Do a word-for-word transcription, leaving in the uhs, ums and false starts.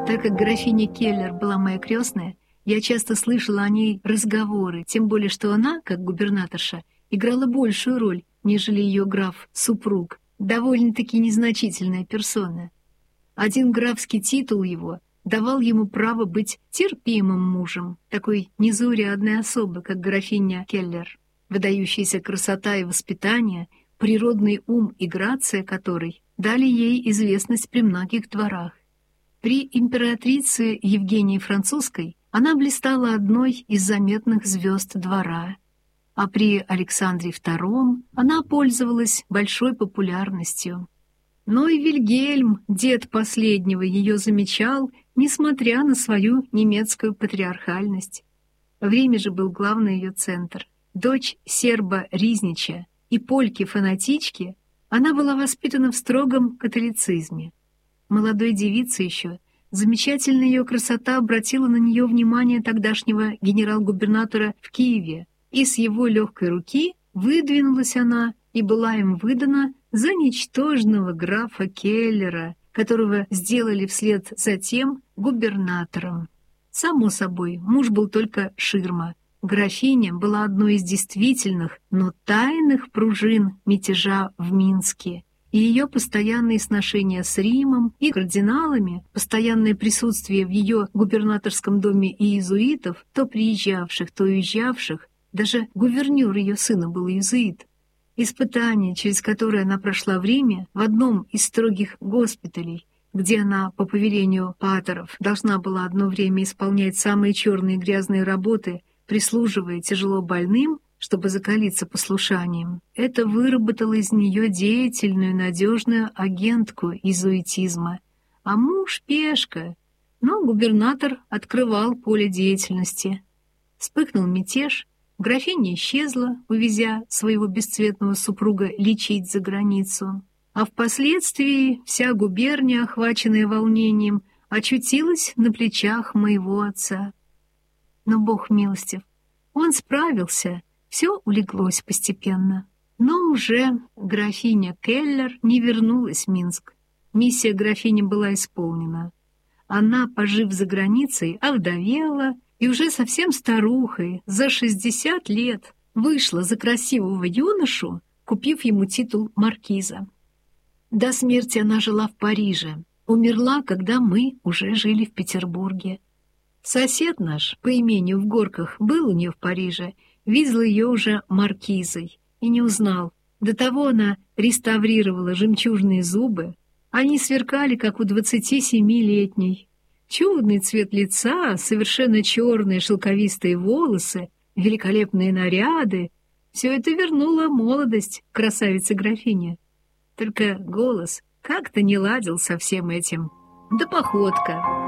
Так как графиня Келлер была моя крестная, я часто слышала о ней разговоры, тем более что она, как губернаторша, играла большую роль, нежели ее граф-супруг, довольно-таки незначительная персона. Один графский титул его давал ему право быть терпимым мужем такой незаурядной особы, как графиня Келлер, выдающаяся красота и воспитание, природный ум и грация которой дали ей известность при многих дворах. При императрице Евгении Французской она блистала одной из заметных звезд двора, а при Александре втором она пользовалась большой популярностью. Но и Вильгельм, дед последнего, ее замечал, несмотря на свою немецкую патриархальность. В Риме же был главный ее центр. Дочь серба Ризнича и польки-фанатички, она была воспитана в строгом католицизме. Молодой девице еще замечательная ее красота обратила на нее внимание тогдашнего генерал-губернатора в Киеве, и с его легкой руки выдвинулась она и была им выдана за ничтожного графа Келлера, которого сделали вслед за тем губернатором. Само собой, муж был только ширма. Графиня была одной из действительных, но тайных пружин мятежа в Минске, и ее постоянные сношения с Римом и кардиналами, постоянное присутствие в ее губернаторском доме иезуитов, то приезжавших, то уезжавших, даже гувернер ее сына был иезуит. Испытание, через которое она прошла в Риме, в одном из строгих госпиталей, где она по повелению патеров должна была одно время исполнять самые черные и грязные работы, прислуживая тяжело больным, чтобы закалиться послушанием, это выработало из нее деятельную, надежную агентку иезуитизма. А муж — пешка. Но губернатор открывал поле деятельности. Вспыхнул мятеж, графиня исчезла, увезя своего бесцветного супруга лечить за границу. А впоследствии вся губерния, охваченная волнением, очутилась на плечах моего отца. Но Бог милостив, он справился, все улеглось постепенно. Но уже графиня Келлер не вернулась в Минск. Миссия графини была исполнена. Она, пожив за границей, овдовела и уже совсем старухой, за шестьдесят лет, вышла за красивого юношу, купив ему титул маркиза. До смерти она жила в Париже, умерла, когда мы уже жили в Петербурге. Сосед наш, по имению в Горках, был у нее в Париже, видел ее уже маркизой и не узнал. До того она реставрировала жемчужные зубы. Они сверкали, как у двадцатисемилетней. Чудный цвет лица, совершенно черные шелковистые волосы, великолепные наряды — все это вернуло молодость красавице-графине. Только голос как-то не ладил со всем этим. Да походка.